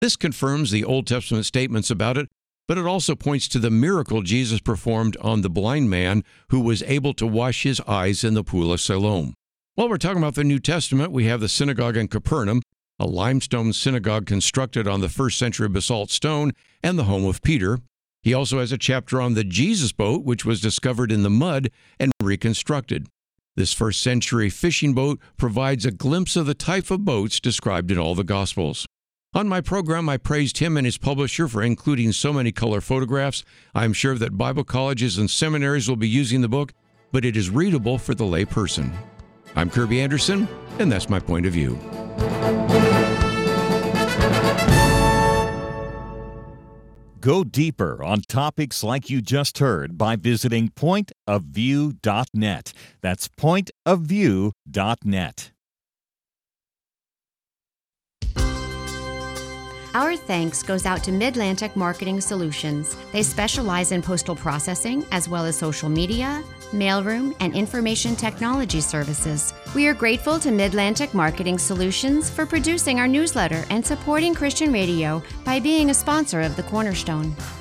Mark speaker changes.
Speaker 1: This confirms the Old Testament statements about it, but it also points to the miracle Jesus performed on the blind man who was able to wash his eyes in the pool of Siloam. While we're talking about the New Testament, we have the synagogue in Capernaum, a limestone synagogue constructed on the first century basalt stone and the home of Peter. He also has a chapter on the Jesus boat, which was discovered in the mud and reconstructed. This first century fishing boat provides a glimpse of the type of boats described in all the Gospels. On my program, I praised him and his publisher for including so many color photographs. I'm sure that Bible colleges and seminaries will be using the book, but it is readable for the lay person. I'm Kirby Anderson, and that's my point of view.
Speaker 2: Go deeper on topics like you just heard by visiting pointofview.net. That's pointofview.net.
Speaker 3: Our thanks goes out to Midlantic Marketing Solutions. They specialize in postal processing as well as social media, mailroom, and information technology services. We are grateful to Midlantic Marketing Solutions for producing our newsletter and supporting Christian radio by being a sponsor of The Cornerstone.